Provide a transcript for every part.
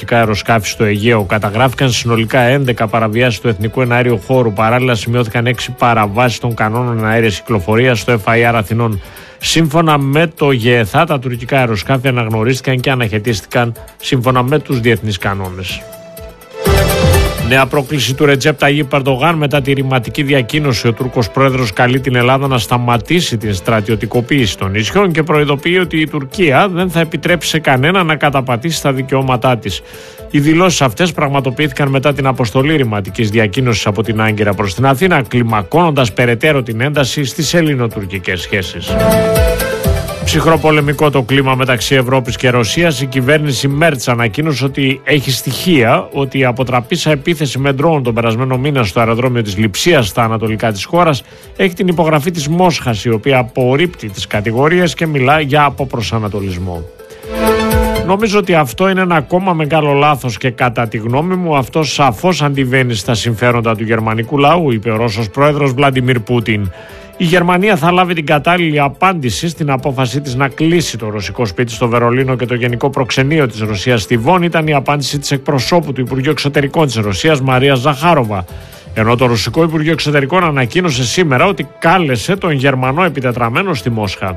αεροσκάφη στο Αιγαίο. Καταγράφηκαν συνολικά 11 παραβιάσεις του εθνικού εναέριου χώρου. Παράλληλα, σημειώθηκαν 6 παραβάσεις των κανόνων εναέριας κυκλοφορίας στο FIR Αθηνών. Σύμφωνα με το ΓΕΘΑ, τα τουρκικά αεροσκάφη αναγνωρίστηκαν και αναχαιτίστηκαν σύμφωνα με τους διεθνείς κανόνες. Νέα πρόκληση του Ρετζέπ Ταγίπ Ερντογάν μετά τη ρηματική διακοίνωση. Ο Τούρκος πρόεδρος καλεί την Ελλάδα να σταματήσει την στρατιωτικοποίηση των νησιών και προειδοποιεί ότι η Τουρκία δεν θα επιτρέψει σε κανένα να καταπατήσει τα δικαιώματά της. Οι δηλώσεις αυτές πραγματοποιήθηκαν μετά την αποστολή ρηματικής διακοίνωσης από την Άγκυρα προς την Αθήνα, κλιμακώνοντας περαιτέρω την ένταση στις ελληνοτουρκικές σχέσεις. Ψυχροπολεμικό το κλίμα μεταξύ Ευρώπης και Ρωσίας. Η κυβέρνηση Μέρτς ανακοίνωσε ότι έχει στοιχεία ότι η αποτραπήσα επίθεση με ντρόουν τον περασμένο μήνα στο αεροδρόμιο της Λειψίας στα ανατολικά της χώρας έχει την υπογραφή της Μόσχας, η οποία απορρίπτει τις κατηγορίες και μιλά για αποπροσανατολισμό. Νομίζω ότι αυτό είναι ένα ακόμα μεγάλο λάθος και κατά τη γνώμη μου αυτό σαφώς αντιβαίνει στα συμφέροντα του γερμανικού λαού, είπε ο Ρώσος πρόεδρος Βλαντιμίρ Πούτιν. Η Γερμανία θα λάβει την κατάλληλη απάντηση στην απόφασή της να κλείσει το ρωσικό σπίτι στο Βερολίνο και το γενικό προξενείο της Ρωσίας στη Βόνη, ήταν η απάντηση της εκπροσώπου του Υπουργείου Εξωτερικών της Ρωσίας, Μαρία Ζαχάροβα. Ενώ το Ρωσικό Υπουργείο Εξωτερικών ανακοίνωσε σήμερα ότι κάλεσε τον Γερμανό επιτετραμένο στη Μόσχα.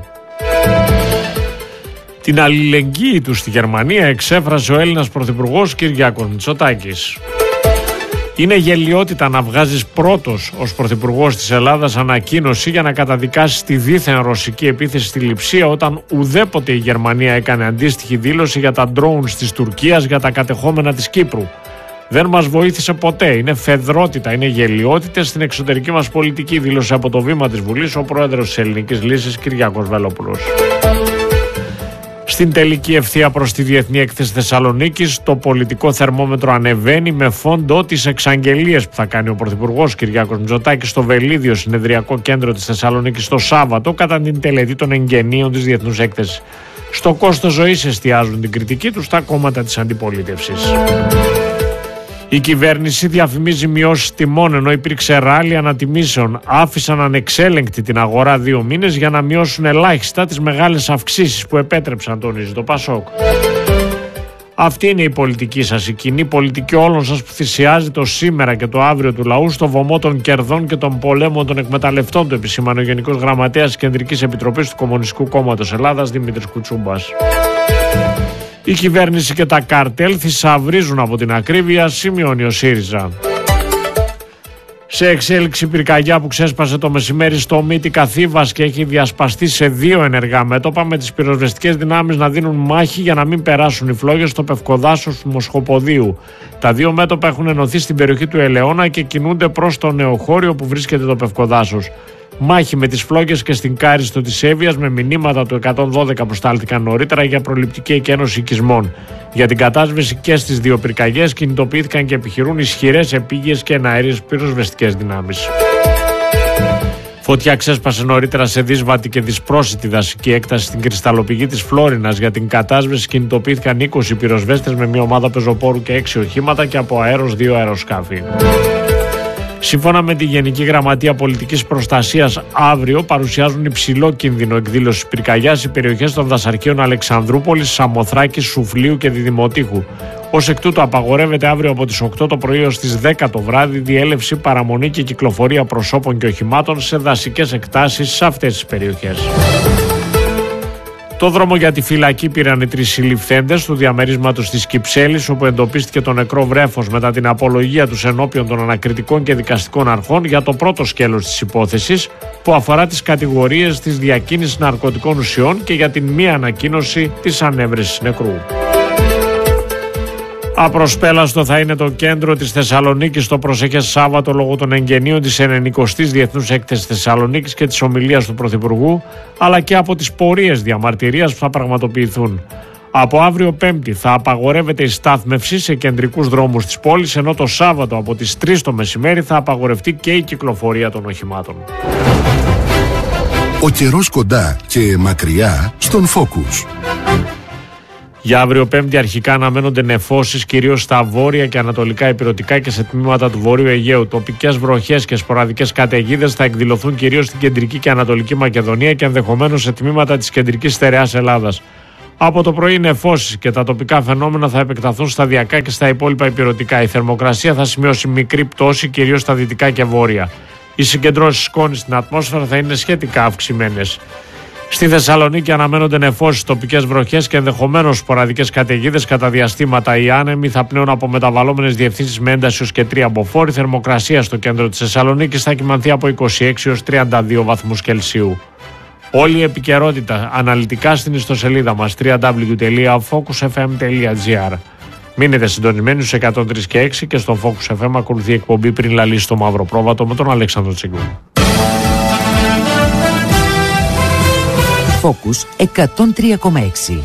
Την αλληλεγγύη του στη Γερμανία εξέφρασε ο Έλληνας Πρωθυπουργός Κυριάκος Μητσοτάκης. Είναι γελοιότητα να βγάζεις πρώτος ως Πρωθυπουργός της Ελλάδας ανακοίνωση για να καταδικάσεις τη δίθεν ρωσική επίθεση στη Λειψία, όταν ουδέποτε η Γερμανία έκανε αντίστοιχη δήλωση για τα drones της Τουρκίας για τα κατεχόμενα της Κύπρου. Δεν μας βοήθησε ποτέ. Είναι φεδρότητα, είναι γελοιότητες στην εξωτερική μας πολιτική, δήλωσε από το βήμα της Βουλής ο πρόεδρος της Ελληνικής Λύσης Κυριάκος Βελόπουλος. Στην τελική ευθεία προς τη Διεθνή Έκθεση Θεσσαλονίκης, το πολιτικό θερμόμετρο ανεβαίνει με φόντο τις εξαγγελίες που θα κάνει ο Πρωθυπουργός Κυριάκος Μητσοτάκης στο Βελίδιο Συνεδριακό Κέντρο της Θεσσαλονίκης το Σάββατο κατά την τελετή των εγγενείων της Διεθνούς Έκθεσης. Στο κόστος ζωής εστιάζουν την κριτική τους τα κόμματα της αντιπολίτευσης. Η κυβέρνηση διαφημίζει μειώσεις τιμών ενώ υπήρξε ράλι ανατιμήσεων. Άφησαν ανεξέλεγκτη την αγορά 2 μήνες για να μειώσουν ελάχιστα τις μεγάλες αυξήσεις που επέτρεψαν, τονίζει το Πασόκ. Αυτή είναι η πολιτική σας, η κοινή πολιτική όλων σας που θυσιάζει το σήμερα και το αύριο του λαού στο βωμό των κερδών και των πολέμων των εκμεταλλευτών, του επισήμανε ο Γενικός Γραμματέας της Κεντρικής Επιτροπής του Κομμουνιστικού Κόμματος Ελλάδας, Δημήτρης Κουτσούμπας. Η κυβέρνηση και τα καρτέλ θησαυρίζουν από την ακρίβεια, σημειώνει ο ΣΥΡΙΖΑ. Σε εξέλιξη πυρκαγιά που ξέσπασε το μεσημέρι στο Μύτικα Θήβας και έχει διασπαστεί σε 2 ενεργά μέτωπα, με τις πυροσβεστικές δυνάμεις να δίνουν μάχη για να μην περάσουν οι φλόγες στο πευκοδάσος του Μοσχοποδίου. Τα 2 μέτωπα έχουν ενωθεί στην περιοχή του Ελαιώνα και κινούνται προς το νεοχώριο που βρίσκεται το πευκοδάσος. Μάχη με τις φλόγες και στην Κάριστο της Εύβοιας, με μηνύματα του 112 που στάλθηκαν νωρίτερα για προληπτική εκένωση οικισμών. Για την κατάσβεση και στις 2 πυρκαγιές κινητοποιήθηκαν και επιχειρούν ισχυρές επίγειες και εναέριες πυροσβεστικές δυνάμεις. Φωτιά ξέσπασε νωρίτερα σε δύσβατη και δυσπρόσιτη δασική έκταση στην κρυσταλλοπηγή της Φλόρινας. Για την κατάσβεση κινητοποιήθηκαν 20 πυροσβέστες με μια ομάδα πεζοπόρου και 6 οχήματα και από αέρος 2 αεροσκάφη. Σύμφωνα με τη Γενική Γραμματεία Πολιτικής Προστασίας, αύριο παρουσιάζουν υψηλό κίνδυνο εκδήλωσης πυρκαγιάς οι περιοχές των δασαρχείων Αλεξανδρούπολης, Σαμοθράκης, Σουφλίου και Διδημοτήχου. Ως εκ τούτου απαγορεύεται αύριο από τις 8 το πρωί ως τις 10 το βράδυ διέλευση, παραμονή και κυκλοφορία προσώπων και οχημάτων σε δασικές εκτάσεις σε αυτές τις περιοχές. Το δρόμο για τη φυλακή πήραν οι 3 συλληφθέντες του διαμερίσματος της Κυψέλης, όπου εντοπίστηκε το νεκρό βρέφος μετά την απολογία τους ενώπιον των ανακριτικών και δικαστικών αρχών για το πρώτο σκέλος της υπόθεσης, που αφορά τις κατηγορίες της διακίνησης ναρκωτικών ουσιών και για την μη ανακοίνωση της ανέβρεσης νεκρού. Απροσπέλαστο θα είναι το κέντρο της Θεσσαλονίκης το προσεχές Σάββατο λόγω των εγγενείων της 90ης Διεθνούς Έκθεσης Θεσσαλονίκης και της ομιλίας του Πρωθυπουργού, αλλά και από τις πορείες διαμαρτυρίας που θα πραγματοποιηθούν. Από αύριο Πέμπτη θα απαγορεύεται η στάθμευση σε κεντρικούς δρόμους της πόλης, ενώ το Σάββατο από τις 3 το μεσημέρι θα απαγορευτεί και η κυκλοφορία των οχημάτων. Ο καιρός κοντά και μακριά στον Focus. Για αύριο Πέμπτη αρχικά αναμένονται νεφώσεις κυρίως στα βόρεια και ανατολικά ηπειρωτικά και σε τμήματα του Βορείου Αιγαίου. Τοπικές βροχές και σποραδικές καταιγίδες θα εκδηλωθούν κυρίως στην κεντρική και ανατολική Μακεδονία και ενδεχομένως σε τμήματα της κεντρικής στερεάς Ελλάδας. Από το πρωί είναι νεφώσεις και τα τοπικά φαινόμενα θα επεκταθούν σταδιακά και στα υπόλοιπα ηπειρωτικά. Η θερμοκρασία θα σημειώσει μικρή πτώση, κυρίως στα δυτικά και βόρεια. Οι συγκεντρώσεις σκόνης στην ατμόσφαιρα θα είναι σχετικά αυξημένες. Στη Θεσσαλονίκη αναμένονται νεφώσεις, τοπικές βροχές και ενδεχομένως σποραδικές καταιγίδες. Κατά διαστήματα οι άνεμοι θα πνέουν από μεταβαλλόμενες διευθύνσεις με ένταση ως και 3 αποφόρη. Θερμοκρασία στο κέντρο της Θεσσαλονίκης θα κυμανθεί από 26 έως 32 βαθμούς Κελσίου. Όλη η επικαιρότητα αναλυτικά στην ιστοσελίδα μας www.focusfm.gr. Μείνετε συντονισμένοι στους 103 και 6 και στο Focus FM ακολουθεί η εκπομπή Πριν λαλήσει το μαύρο πρόβατο με τον Αλέξανδρο Τσιγκού. Focus 103,6.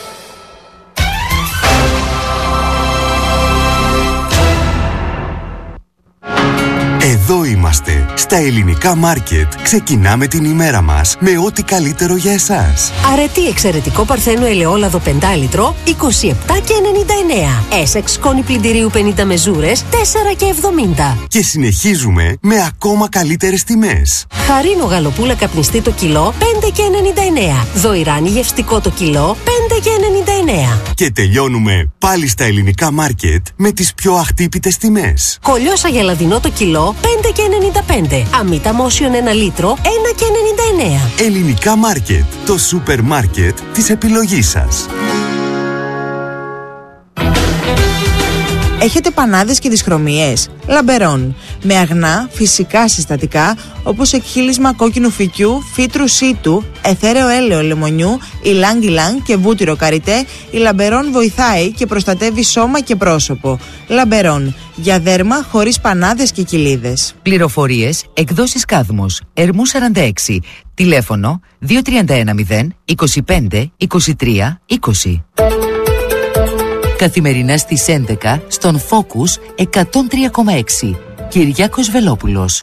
Εδώ είμαστε, στα ελληνικά μάρκετ. Ξεκινάμε την ημέρα μας με ό,τι καλύτερο για εσάς. Αρετή εξαιρετικό παρθένο ελαιόλαδο 5 λίτρο, 27,99. Essex σκόνη πλυντηρίου 50 μεζούρες, 4,70. Και συνεχίζουμε με ακόμα καλύτερες τιμές. Χαρίνο γαλοπούλα καπνιστή το κιλό, 5,99. Δοϊράνι γευστικό το κιλό, 5,99. Και τελειώνουμε πάλι στα ελληνικά μάρκετ με τις πιο αχτύπητες τιμές. Κολλιόσα γελαδινό το κιλό, 5,95. Αμύτα μόσιον 1 λίτρο, 1,99. Ελληνικά μάρκετ, το σούπερ μάρκετ της επιλογής σας. Έχετε πανάδες και δυσχρωμίες? Λαμπερών. Με αγνά, φυσικά συστατικά, όπως εκχύλισμα κόκκινου φυκιού, φύτρου σίτου, εθέρεο έλαιο λεμονιού, ηλάνγκ και βούτυρο καριτέ, η Λαμπερών βοηθάει και προστατεύει σώμα και πρόσωπο. Λαμπερών. Για δέρμα χωρίς πανάδες και κοιλίδες. Πληροφορίες, εκδόσεις Κάδμος, Ερμού 46. Τηλέφωνο 2310 25 23 20. Καθημερινά στις 11 στον Focus 103,6. Κυριάκος Βελόπουλος.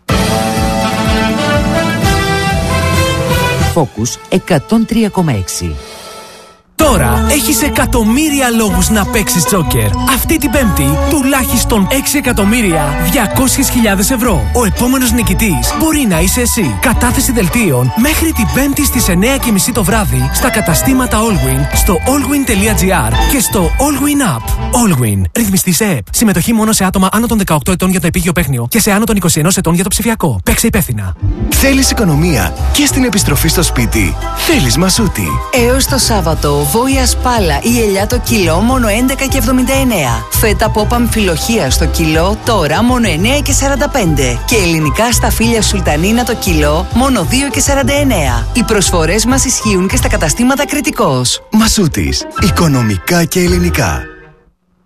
Focus 103,6. Τώρα έχεις εκατομμύρια λόγους να παίξεις τζόκερ. Αυτή την Πέμπτη τουλάχιστον 6.200.000 ευρώ. Ο επόμενος νικητής μπορεί να είσαι εσύ. Κατάθεση δελτίων μέχρι την Πέμπτη στις 9:30 το βράδυ στα καταστήματα Allwin, στο allwin.gr και στο Allwin App. Allwin. Ρυθμιστή σε ΕΠ. Συμμετοχή μόνο σε άτομα άνω των 18 ετών για το επίγειο παίχνιο και σε άνω των 21 ετών για το ψηφιακό. Παίξε υπεύθυνα. Θέλεις οικονομία και στην επιστροφή στο σπίτι? Θέλεις Μασούτη. Έως το Σάββατο, βόηα σπάλα ή ελιά το κιλό μόνο 11,79. Φέτα πόπα αμφιλοχία στο κιλό τώρα μόνο 9,45. Και ελληνικά σταφύλια σουλτανίνα το κιλό μόνο 2,49. Οι προσφορές μας ισχύουν και στα καταστήματα Κρητικός. Μασούτης. Οικονομικά και ελληνικά.